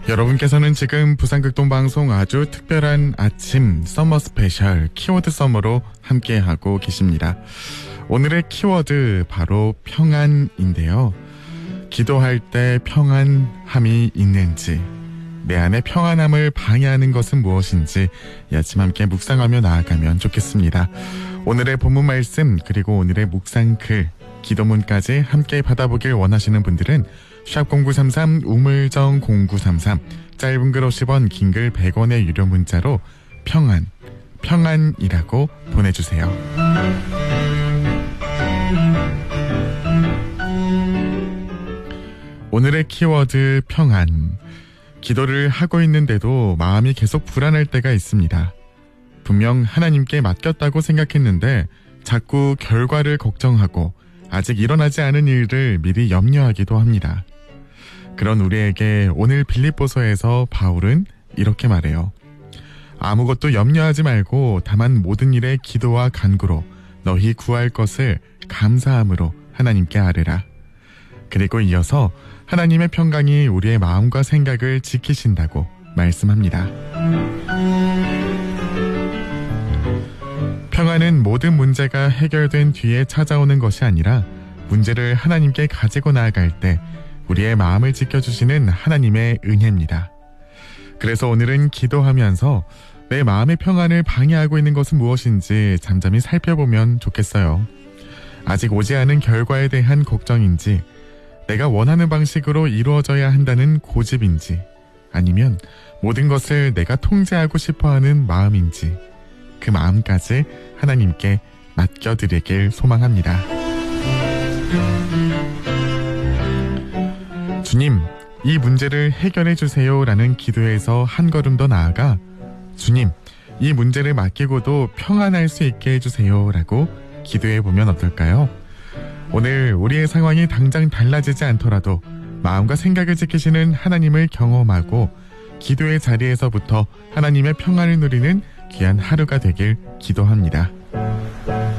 여러분께서는 지금 부산극동방송 아주 특별한 아침 서머 스페셜 키워드 서머로 함께하고 계십니다. 오늘의 키워드 바로 평안인데요. 기도할 때 평안함이 있는지, 내 안에 평안함을 방해하는 것은 무엇인지 이 아침 함께 묵상하며 나아가면 좋겠습니다. 오늘의 본문 말씀 그리고 오늘의 묵상글, 기도문까지 함께 받아보길 원하시는 분들은 샵0933 우물정 0933 짧은 글 50원 긴 글 100원의 유료 문자로 평안이라고 보내주세요. 오늘의 키워드 평안. 기도를 하고 있는데도 마음이 계속 불안할 때가 있습니다. 분명 하나님께 맡겼다고 생각했는데 자꾸 결과를 걱정하고 아직 일어나지 않은 일을 미리 염려하기도 합니다. 그런 우리에게 오늘 빌립보서에서 바울은 이렇게 말해요. 아무것도 염려하지 말고 다만 모든 일에 기도와 간구로 너희 구할 것을 감사함으로 하나님께 아뢰라. 그리고 이어서 하나님의 평강이 우리의 마음과 생각을 지키신다고 말씀합니다. 평안은 모든 문제가 해결된 뒤에 찾아오는 것이 아니라 문제를 하나님께 가지고 나아갈 때 우리의 마음을 지켜주시는 하나님의 은혜입니다. 그래서 오늘은 기도하면서 내 마음의 평안을 방해하고 있는 것은 무엇인지 잠잠히 살펴보면 좋겠어요. 아직 오지 않은 결과에 대한 걱정인지, 내가 원하는 방식으로 이루어져야 한다는 고집인지, 아니면 모든 것을 내가 통제하고 싶어하는 마음인지, 그 마음까지 하나님께 맡겨드리길 소망합니다. 주님, 이 문제를 해결해 주세요 라는 기도에서 한 걸음 더 나아가 주님, 이 문제를 맡기고도 평안할 수 있게 해주세요 라고 기도해 보면 어떨까요? 오늘 우리의 상황이 당장 달라지지 않더라도 마음과 생각을 지키시는 하나님을 경험하고 기도의 자리에서부터 하나님의 평안을 누리는 귀한 하루가 되길 기도합니다.